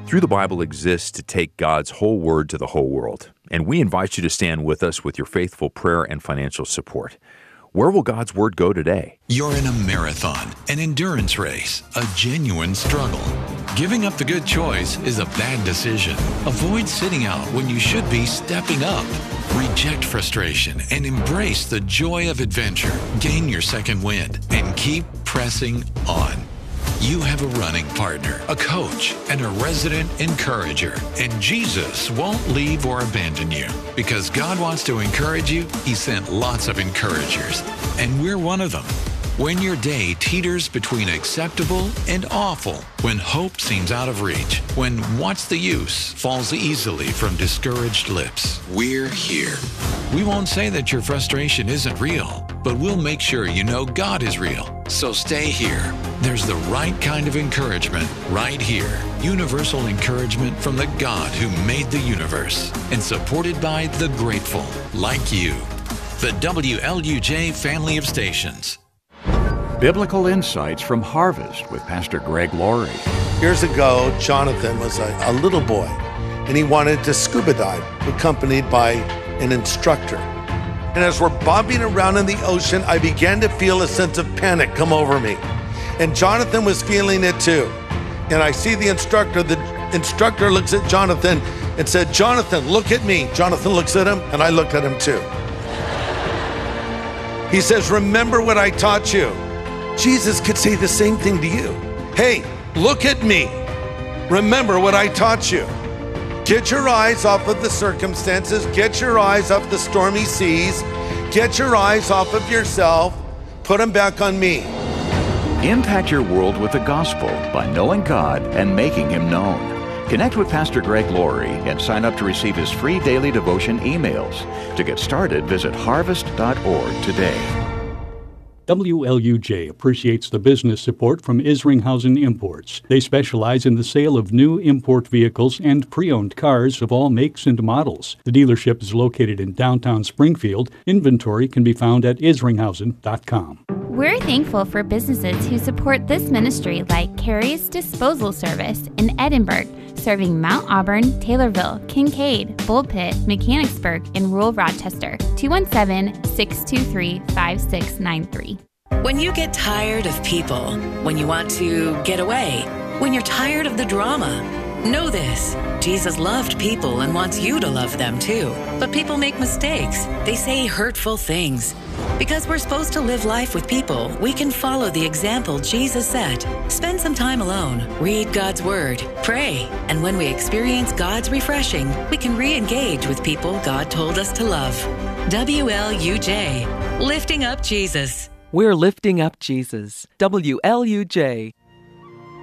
Through the Bible exists to take God's whole word to the whole world, and we invite you to stand with us with your faithful prayer and financial support. Where will God's word go today? You're in a marathon, an endurance race, a genuine struggle. Giving up the good choice is a bad decision. Avoid sitting out when you should be stepping up. Reject frustration and embrace the joy of adventure. Gain your second wind and keep pressing on. You have a running partner, a coach, and a resident encourager. And Jesus won't leave or abandon you. Because God wants to encourage you, He sent lots of encouragers. And we're one of them. When your day teeters between acceptable and awful, when hope seems out of reach, when what's the use falls easily from discouraged lips, we're here. We won't say that your frustration isn't real, but we'll make sure you know God is real. So stay here. There's the right kind of encouragement right here. Universal encouragement from the God who made the universe and supported by the grateful, like you. The WLUJ family of stations. Biblical Insights from Harvest with Pastor Greg Laurie. Years ago, Jonathan was a little boy, and he wanted to scuba dive, accompanied by an instructor. And as we're bobbing around in the ocean, I began to feel a sense of panic come over me. And Jonathan was feeling it too. And I see the instructor looks at Jonathan and said, "Jonathan, look at me." Jonathan looks at him, and I looked at him too. He says, "Remember what I taught you." Jesus could say the same thing to you. Hey, look at me. Remember what I taught you. Get your eyes off of the circumstances. Get your eyes off the stormy seas. Get your eyes off of yourself. Put them back on me. Impact your world with the gospel by knowing God and making Him known. Connect with Pastor Greg Laurie and sign up to receive his free daily devotion emails. To get started, visit harvest.org today. WLUJ appreciates the business support from Isringhausen Imports. They specialize in the sale of new import vehicles and pre-owned cars of all makes and models. The dealership is located in downtown Springfield. Inventory can be found at isringhausen.com. We're thankful for businesses who support this ministry like Carrie's Disposal Service in Edinburgh, serving Mount Auburn, Taylorville, Kincaid, Bullpit, Mechanicsburg, and rural Rochester. 217-623-5693. When you get tired of people, when you want to get away, when you're tired of the drama, know this. Jesus loved people and wants you to love them too. But people make mistakes. They say hurtful things. Because we're supposed to live life with people, we can follow the example Jesus set. Spend some time alone, read God's Word, pray, and when we experience God's refreshing, we can re-engage with people God told us to love. WLUJ, lifting up Jesus. We're lifting up Jesus. WLUJ.